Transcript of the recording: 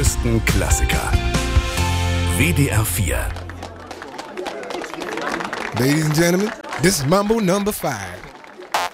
größten Klassiker. WDR 4. Ladies and gentlemen, this is Mambo number 5.